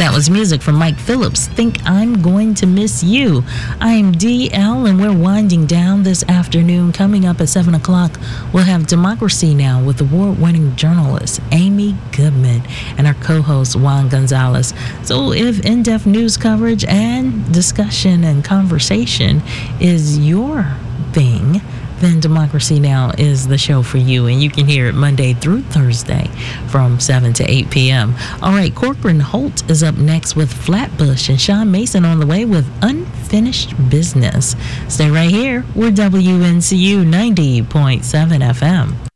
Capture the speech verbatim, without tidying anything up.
That was music from Mike Phillips, Think I'm Going to Miss You. I'm D L, and we're winding down this afternoon. Coming up at seven o'clock, we'll have Democracy Now! With award-winning journalist Amy Goodman and our co-host Juan Gonzalez. So if in-depth news coverage and discussion and conversation is your thing, then Democracy Now! Is the show for you, and you can hear it Monday through Thursday from seven to eight p.m. All right, Corcoran Holt is up next with Flatbush, and Sean Mason on the way with Unfinished Business. Stay right here. We're W N C U ninety point seven F M.